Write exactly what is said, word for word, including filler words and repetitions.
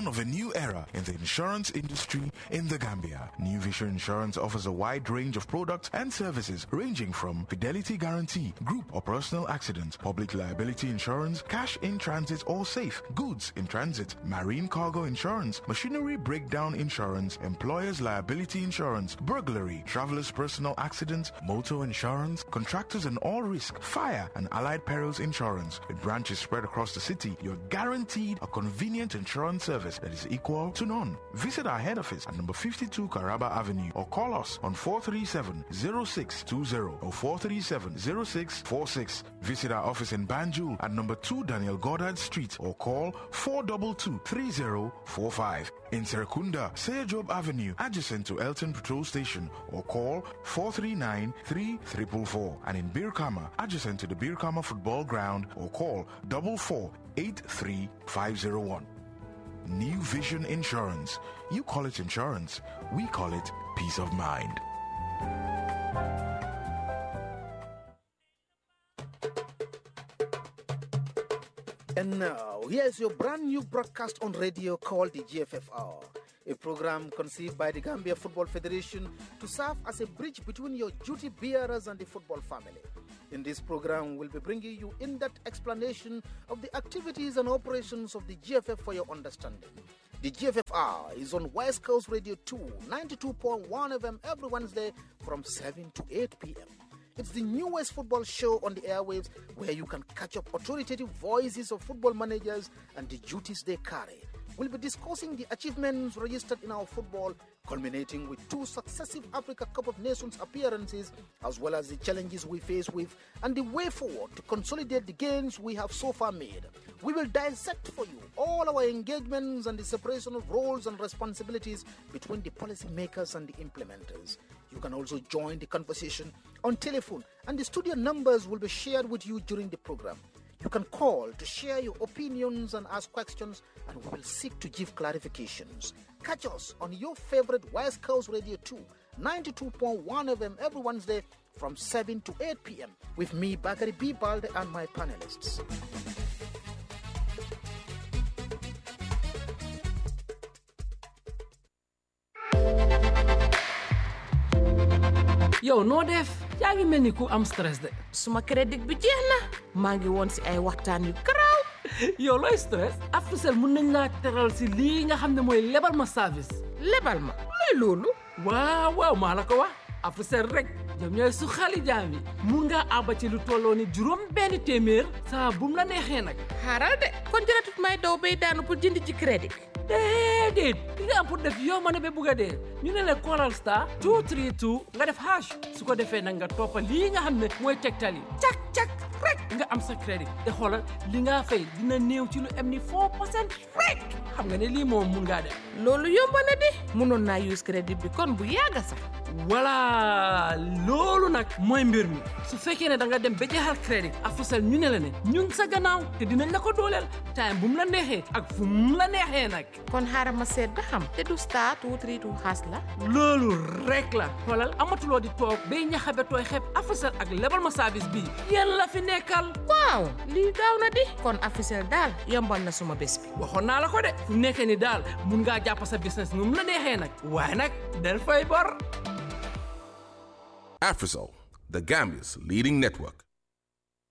dawn of a new era in the insurance industry in the Gambia. New Vision Insurance offers a wide range of products and services ranging from fidelity guarantee, group or personal accident, public liability insurance, cash in transit or safe, goods in transit, marine cargo insurance, machinery breakdown insurance, employer's liability insurance, burglary, traveler's personal accident, motor insurance, contractors and all risk, fire and allied perils insurance. With branches spread across the city, you're guaranteed a convenient insurance service that is equal to none. Visit our head office at number fifty-two Caraba Avenue or call us on four three seven, zero six two zero or four three seven, zero six four six. Visit our office in Banjul at number two Daniel Goddard Street or call four two two, three zero four five. In Serekunda, Seyajob Avenue, adjacent to Elton Patrol Station, or call four three nine, three four four four. And in Birkama, adjacent to the Birkama Football Ground, or call four four eight three five zero one. New Vision Insurance. You call it insurance, we call it peace of mind. And now, here's your brand new broadcast on radio called the G F F Hour, a program conceived by the Gambia Football Federation to serve as a bridge between your duty bearers and the football family. In this program, we'll be bringing you in-depth explanation of the activities and operations of the G F F for your understanding. The G F F Hour is on West Coast Radio two, ninety-two point one F M every Wednesday from seven to eight p.m. It's the newest football show on the airwaves where you can catch up authoritative voices of football managers and the duties they carry. We'll be discussing the achievements registered in our football, culminating with two successive Africa Cup of Nations appearances, as well as the challenges we face with and the way forward to consolidate the gains we have so far made. We will dissect for you all our engagements and the separation of roles and responsibilities between the policymakers and the implementers. You can also join the conversation on telephone, and the studio numbers will be shared with you during the program. You can call to share your opinions and ask questions, and we will seek to give clarifications. Catch us on your favorite West Coast Radio two, ninety-two point one F M every Wednesday from seven to eight p.m. with me, Bakari B. Balde, and my panelists. yow noo def yaa ngi mel ni ku am stress de. suma crédit bi jeex na maa ngi woon si ay waxtaan yu garaaw. yow looy stress. Africell mun nañ laa teral si lii nga xam ne mooy lebal ma service. lebal ma looy loolu. waaw waaw maa la ko wax Africell rek ñoom ñooy su xali jaam yi mun ngaa àbba ci lu tolloo ni juróom benn téeméer saa bu mu la neexee nag. xaaral de kon jëratut may daw bay daanu pour jënd ci crédit. déedéet li nga am pour def yow ma ne ba bugg a dee ñu ne la callal star two three two nga def hash su ko defee nag nga toppa lii nga xam ne mooy tegtal yi cak cak rek nga am sa crédit te xoolal li nga fay dina néew ci lu am ni four percent rek xam nga ne lii moom mun ngaa def. loolu yomb na di mënoon naa use crédit bi kon bu yàgg sax. voilà loolu nag mooy mbir mi su fekkee ne da nga dem ba jeexal crédit Africell ñu ne la ne ñu ngi sa gannaaw te dinañ la ko dooleel time bu mu la neexee ak fu mu la neexee nag. kon xaaral ma seet ba xam te du star two three two xaas la. loolu rek la xoolal amatuloo di toog bay ñaxabe tooy xeeb Africell ak lebal ma service bii yéen la fi nekkal. waaw lii gaaw na di kon Africell daal yombal na suma bés bi. waxoon naa la ko de fu nekkee ni daal mun ngaa jàpp sa business nu mu la neexee nag waaye nag del fay bor. Africell, the Gambia's leading network.